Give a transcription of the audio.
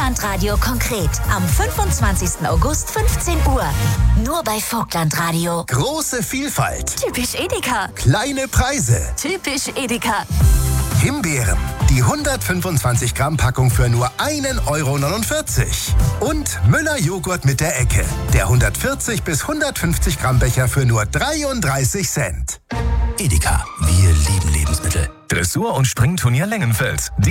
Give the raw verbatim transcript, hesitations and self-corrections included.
Vogtlandradio konkret. Am fünfundzwanzigsten August, fünfzehn Uhr. Nur bei Vogtlandradio. Große Vielfalt. Typisch Edeka. Kleine Preise. Typisch Edeka. Himbeeren. Die hundertfünfundzwanzig Gramm Packung für nur einen Euro neunundvierzig. Und Müller Joghurt mit der Ecke. Der hundertvierzig bis hundertfünfzig Gramm Becher für nur dreiunddreißig Cent. Edeka. Wir lieben Lebensmittel. Dressur- und Springturnier Lengenfeld.